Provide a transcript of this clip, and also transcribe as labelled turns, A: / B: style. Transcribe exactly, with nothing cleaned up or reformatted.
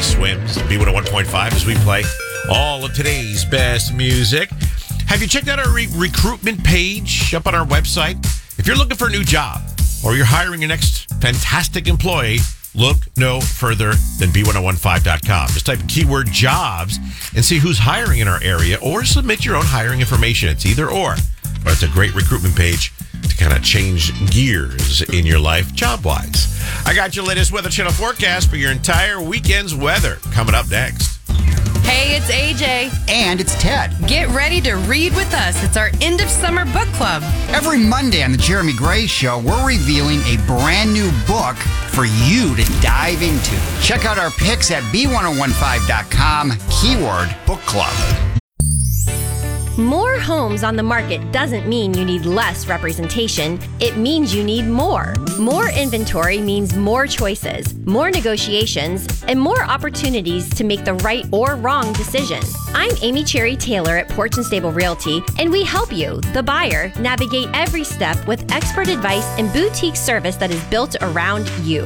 A: Swims, B one oh one point five, as we play all of today's best music. Have you checked out our re- recruitment page up on our website? If you're looking for a new job or you're hiring your next fantastic employee, look no further than B one oh one five dot com. Just type keyword jobs and see who's hiring in our area, or submit your own hiring information. It's either or. But it's a great recruitment page to kind of change gears in your life job-wise. I got your latest Weather Channel forecast for your entire weekend's weather coming up next.
B: Hey, it's A J.
C: And it's Ted.
B: Get ready to read with us. It's our end of summer book club.
C: Every Monday on the Jeremy Gray Show, we're revealing a brand new book for you to dive into. Check out our picks at B one oh one five dot com, keyword book club.
D: More homes on the market doesn't mean you need less representation. It means you need more. More inventory means more choices, more negotiations, and more opportunities to make the right or wrong decision. I'm Amy Cherry Taylor at Porch and Stable Realty, and we help you, the buyer, navigate every step with expert advice and boutique service that is built around you.